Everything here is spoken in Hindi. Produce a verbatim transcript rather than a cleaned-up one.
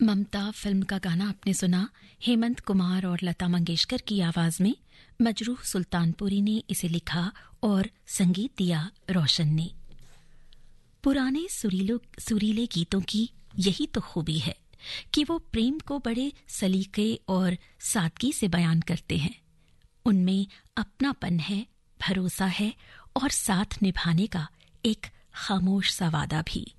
ममता फिल्म का गाना आपने सुना हेमंत कुमार और लता मंगेशकर की आवाज में। मजरूह सुल्तानपुरी ने इसे लिखा और संगीत दिया रोशन ने। पुराने सुरीलो सुरीले गीतों की यही तो खूबी है कि वो प्रेम को बड़े सलीके और सादगी से बयान करते हैं। उनमें अपनापन है, भरोसा है और साथ निभाने का एक खामोश सा वादा भी।